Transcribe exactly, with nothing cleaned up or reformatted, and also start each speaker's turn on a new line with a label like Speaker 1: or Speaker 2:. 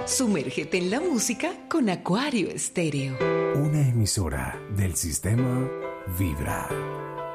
Speaker 1: Sumérgete en la música con Acuario Estéreo.
Speaker 2: Una emisora del sistema Vibra.